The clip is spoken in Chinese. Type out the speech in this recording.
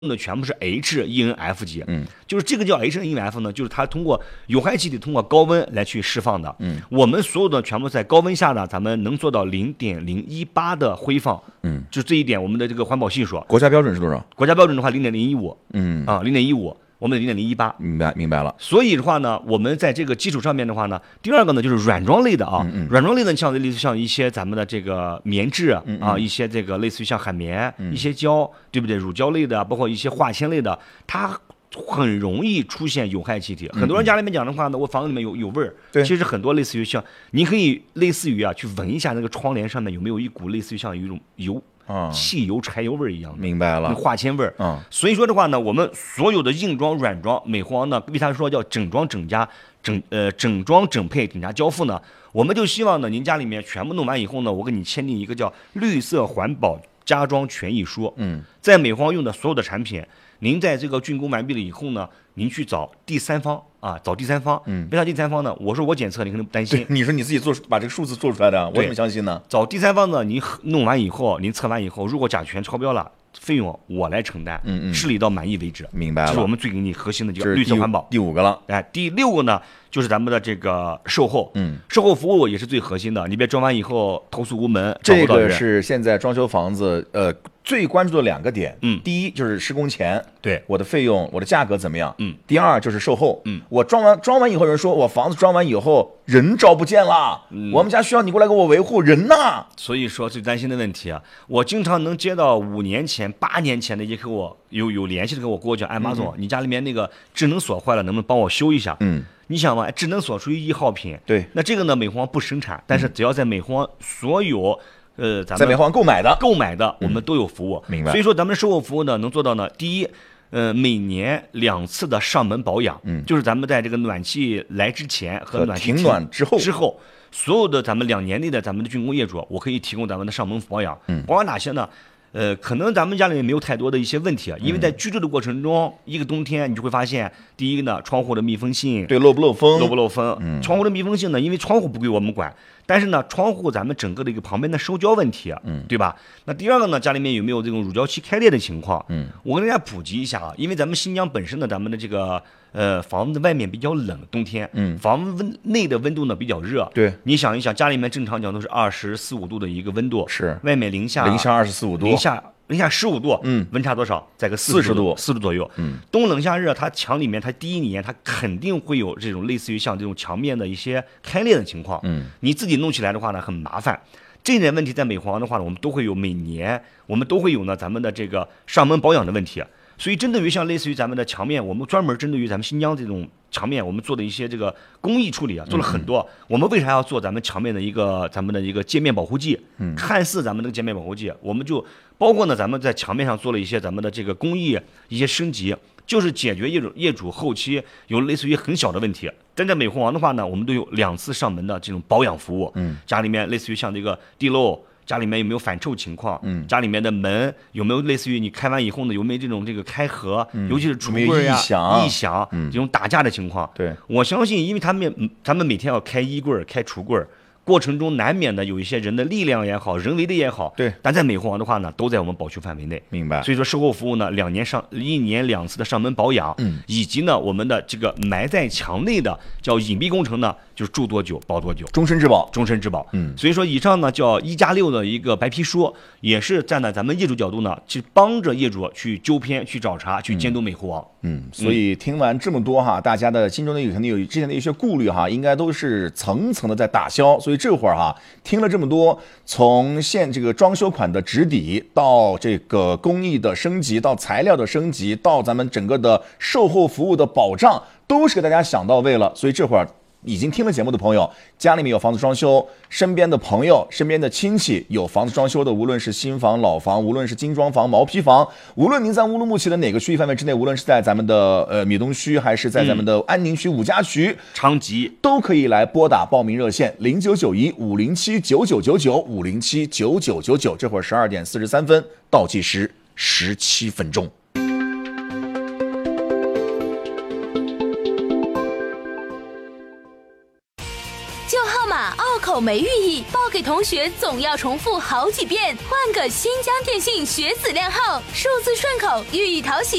的全部是 H-ENF 级，就是这个叫 H-ENF 呢，就是它通过有害气体通过高温来去释放的，我们所有的全部在高温下呢，咱们能做到0.018的挥放，就这一点，我们的这个环保系数， 国家标准是多少？ 国家标准的话0.015，0.15。我们的0.018， 明白了。 所以的话呢，我们在这个基础上面的话呢，第二个呢就是软装类的啊，软装类的像类似像一些咱们的这个棉质啊，一些这个类似于像海绵，一些胶，对不对？乳胶类的，包括一些化纤类的，它很容易出现有害气体。很多人家里面讲的话呢，我房子里面有味儿，其实很多类似于像，你可以类似于去闻一下那个窗帘上面有没有一股类似于像一种油。汽油、柴油味一样的， 明白了， 化纤味所以说的话呢，我们所有的硬装、软装、美皇呢，为啥说叫整装整加、整装整配、整加交付呢？我们就希望呢，您家里面全部弄完以后呢，我给你签订一个叫绿色环保家装权益书。在美皇用的所有的产品，您在这个竣工完毕了以后呢，您去找第三方。找第三方，为啥第三方呢？我说我检测，你可能不担心。 你说你自己把这个数字做出来的，我怎么相信呢？ 找第三方呢，您弄完以后，您测完以后，如果甲醛超标了，费用我来承担，治理到满意为止。 明白了， 这是我们最给你核心的这个绿色环保。 第5个了， 第6个呢，就是咱们的这个售后，售后服务也是最核心的。你别装完以后投诉无门， 这个是现在装修房子最关注的2个点。第一就是施工前， 对我的费用、我的价格怎么样？第二就是售后，我装完以后，有人说我房子装完以后人找不见了，我们家需要你过来给我维护，人呢？ 所以说最担心的问题啊，我经常能接到5年前、8年前的一些客户有联系的跟我讲，哎，马总，你家里面那个智能锁坏了，能不能帮我修一下？你想嘛，智能锁属于1号品， 对， 那这个呢，美皇不生产，但是只要在美皇所有咱们在美皇购买的， 我们都有服务。 明白。 所以说咱们售后服务呢，能做到呢，第一，每年2次的上门保养，就是咱们在这个暖气来之前和暖气停暖之后， 所有的咱们2年内的咱们的竣工业主，我可以提供咱们的上门保养。保养哪些呢？可能咱们家里面没有太多的一些问题，因为在居住的过程中，一个冬天你就会发现，第一个呢，窗户的密封性， 对，漏不漏风， 窗户的密封性呢，因为窗户不归我们管，但是呢，窗户咱们整个的一个旁边的收胶问题，对吧？那第二个呢，家里面有没有这种乳胶漆开裂的情况？我跟大家普及一下啊，因为咱们新疆本身呢，咱们的这个房子外面比较冷，冬天，房子内的温度呢比较热， 对， 你想一想，家里面正常讲都是24、25度的一个温度， 是， 外面零下 24、25度， 零下15度，温差多少？在个 40度左右，冬冷夏热，它墙里面它第一年它肯定会有这种类似于像这种墙面的一些开裂的情况，你自己弄起来的话呢很麻烦。这点问题在美皇的话呢，我们都会有，每年我们都会有呢咱们的这个上门保养的问题。所以针对于像类似于咱们的墙面，我们专门针对于咱们新疆这种墙面，我们做的一些这个工艺处理做了很多。我们为啥要做咱们墙面的咱们的一个界面保护剂？看似咱们这个界面保护剂，我们就包括呢咱们在墙面上做了一些咱们的这个工艺一些升级，就是解决业主后期有类似于很小的问题。但在美皇王的话呢，我们都有2次上门的这种保养服务。家里面类似于像这个地漏。家里面有没有反臭情况？家里面的门有没有类似于你开完以后呢，有没有这个开合，尤其是橱柜异响，这种打架的情况？ 对， 我相信，因为咱们每天要开衣柜、开橱柜，过程中难免的有一些人的力量也好，人为的也好， 对。 但在美皇王的话呢，都在我们保修范围内。 明白。 所以说售后服务呢，1年2次的上门保养，以及呢我们的这个埋在墙内的叫隐蔽工程呢，就是住多久保多久， 终身质保。 所以说以上呢叫1+6的一个白皮书，也是站在咱们业主角度呢，去帮着业主去纠偏、去找茬、去监督美皇王。 所以听完这么多哈，大家的心中呢肯定有之前的一些顾虑哈，应该都是层层的在打消。所以这会儿哈，听了这么多，从这个装修款的直抵到这个工艺的升级，到材料的升级，到咱们整个的售后服务的保障，都是给大家想到位了。所以这会儿已经听了节目的朋友，家里面有房子装修，身边的朋友、身边的亲戚有房子装修的，无论是新房、老房，无论是精装房、毛坯房，无论您在乌鲁木齐的哪个区域范围之内，无论是在咱们的米东区，还是在咱们的安宁区、五家区、 昌吉， 都可以来拨打报名热线0991-507-9999，507-9999。这会儿12点43分，倒计时17分钟。 口没寓意，报给同学总要重复好几遍。换个新疆电信学子靓号，数字顺口，寓意讨喜。